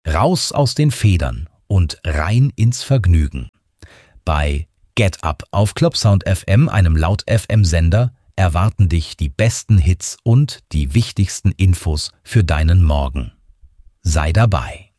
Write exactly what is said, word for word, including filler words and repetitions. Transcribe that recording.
Raus aus den Federn und rein ins Vergnügen. Bei Get Up auf Clubsound F M, einem Laut-F M-Sender, erwarten dich die besten Hits und die wichtigsten Infos für deinen Morgen. Sei dabei.